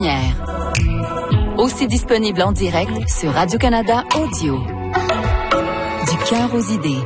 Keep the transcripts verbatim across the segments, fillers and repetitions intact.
Aussi disponible en direct sur Radio-Canada Audio. Du cœur aux idées.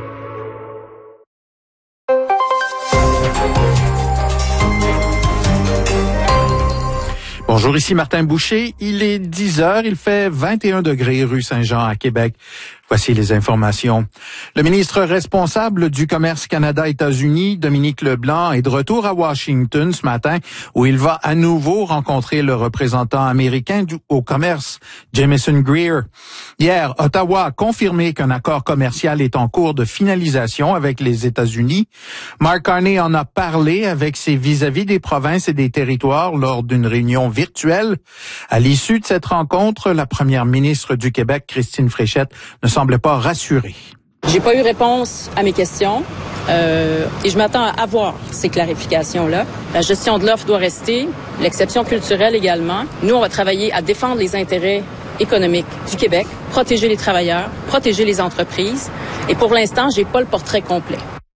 Bonjour, ici Martin Boucher. Il est dix heures, il fait vingt et un degrés rue Saint-Jean à Québec. Voici les informations. Le ministre responsable du commerce Canada-États-Unis, Dominique Leblanc, est de retour à Washington ce matin où il va à nouveau rencontrer le représentant américain du, au commerce, Jamieson Greer. Hier, Ottawa a confirmé qu'un accord commercial est en cours de finalisation avec les États-Unis. Mark Carney en a parlé avec ses vis-à-vis des provinces et des territoires lors d'une réunion virtuelle. À l'issue de cette rencontre, la première ministre du Québec, Christine Fréchette, ne semblait pas rassurée. J'ai pas eu réponse à mes questions euh, et je m'attends à avoir ces clarifications-là. La gestion de l'offre doit rester, l'exception culturelle également. Nous, on va travailler à défendre les intérêts économiques du Québec, protéger les travailleurs, protéger les entreprises. Et pour l'instant, j'ai pas le portrait complet.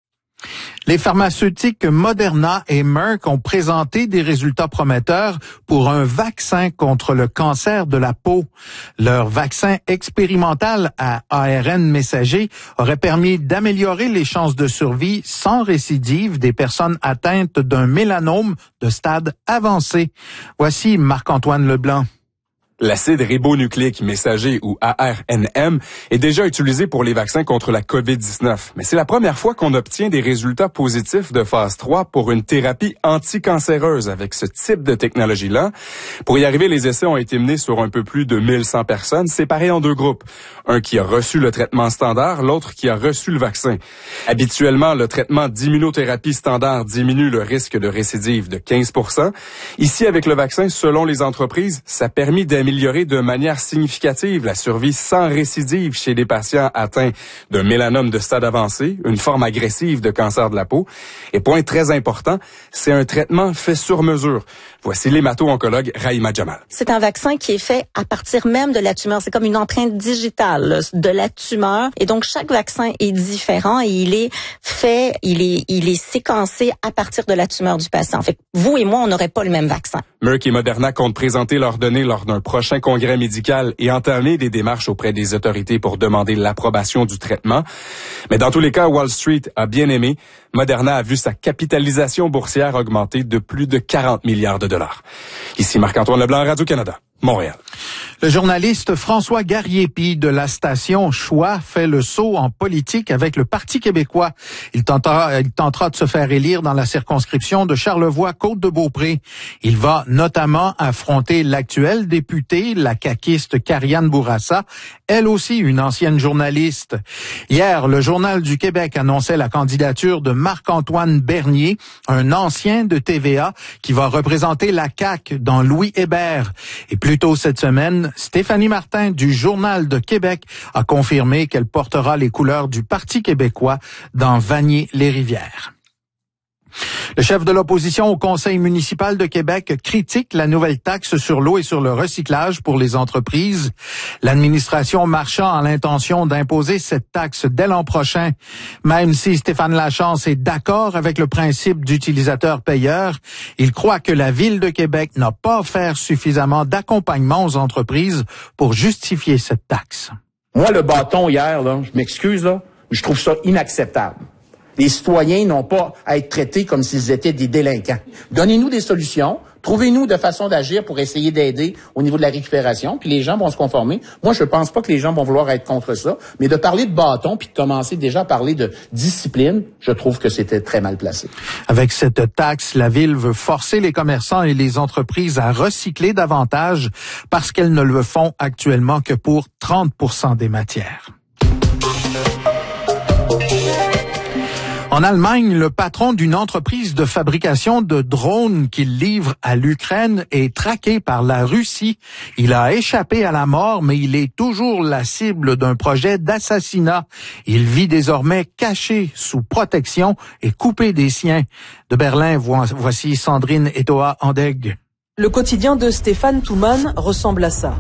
Les pharmaceutiques Moderna et Merck ont présenté des résultats prometteurs pour un vaccin contre le cancer de la peau. Leur vaccin expérimental à A R N messager aurait permis d'améliorer les chances de survie sans récidive des personnes atteintes d'un mélanome de stade avancé. Voici Marc-Antoine Leblanc. L'acide ribonucléique messager, ou A R N M, est déjà utilisé pour les vaccins contre la covid dix-neuf. Mais c'est la première fois qu'on obtient des résultats positifs de phase trois pour une thérapie anticancéreuse avec ce type de technologie-là. Pour y arriver, les essais ont été menés sur un peu plus de mille cent personnes, séparés en deux groupes. Un qui a reçu le traitement standard, l'autre qui a reçu le vaccin. Habituellement, le traitement d'immunothérapie standard diminue le risque de récidive de quinze pour cent. Ici, avec le vaccin, selon les entreprises, ça a permis d'améliorer améliorer de manière significative la survie sans récidive chez des patients atteints d'un mélanome de stade avancé, une forme agressive de cancer de la peau. Et point très important, c'est un traitement fait sur mesure. Voici l'hémato-oncologue Rahima Jamal. C'est un vaccin qui est fait à partir même de la tumeur. C'est comme une empreinte digitale là, de la tumeur. Et donc, chaque vaccin est différent et il est fait, il est, il est séquencé à partir de la tumeur du patient. Fait que vous et moi, on n'aurait pas le même vaccin. Merck et Moderna comptent présenter leurs données lors d'un prochain congrès médical et entamer des démarches auprès des autorités pour demander l'approbation du traitement. Mais dans tous les cas, Wall Street a bien aimé. Moderna a vu sa capitalisation boursière augmenter de plus de quarante milliards de dollars. Ici Marc-Antoine Leblanc, Radio-Canada, Montréal. Le journaliste François Garriépi de la station Choix fait le saut en politique avec le Parti québécois. Il tentera, il tentera de se faire élire dans la circonscription de Charlevoix-Côte-de-Beaupré. Il va notamment affronter l'actuelle députée, la caquiste Karianne Bourassa, elle aussi une ancienne journaliste. Hier, le Journal du Québec annonçait la candidature de Marc-Antoine Bernier, un ancien de T V A qui va représenter la C A Q dans Louis Hébert. Et plus tôt cette semaine, Stéphanie Martin du Journal de Québec a confirmé qu'elle portera les couleurs du Parti québécois dans Vanier-les-Rivières. Le chef de l'opposition au Conseil municipal de Québec critique la nouvelle taxe sur l'eau et sur le recyclage pour les entreprises. L'administration Marchand a l'intention d'imposer cette taxe dès l'an prochain. Même si Stéphane Lachance est d'accord avec le principe d'utilisateur-payeur, il croit que la Ville de Québec n'a pas offert suffisamment d'accompagnement aux entreprises pour justifier cette taxe. Moi, le bâton hier, là, je m'excuse, là, je trouve ça inacceptable. Les citoyens n'ont pas à être traités comme s'ils étaient des délinquants. Donnez-nous des solutions, trouvez-nous de façon d'agir pour essayer d'aider au niveau de la récupération, puis les gens vont se conformer. Moi, je pense pas que les gens vont vouloir être contre ça, mais de parler de bâton puis de commencer déjà à parler de discipline, je trouve que c'était très mal placé. Avec cette taxe, la Ville veut forcer les commerçants et les entreprises à recycler davantage parce qu'elles ne le font actuellement que pour trente pour cent des matières. En Allemagne, le patron d'une entreprise de fabrication de drones qu'il livre à l'Ukraine est traqué par la Russie. Il a échappé à la mort, mais il est toujours la cible d'un projet d'assassinat. Il vit désormais caché sous protection et coupé des siens. De Berlin, voici Sandrine Etoa-Andeg. Le quotidien de Stéphane Thoumann ressemble à ça.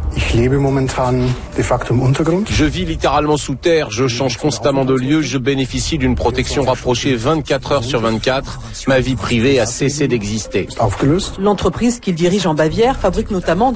Je vis littéralement sous terre, je change constamment de lieu, je bénéficie d'une protection rapprochée vingt-quatre heures sur vingt-quatre. Ma vie privée a cessé d'exister. L'entreprise qu'il dirige en Bavière fabrique notamment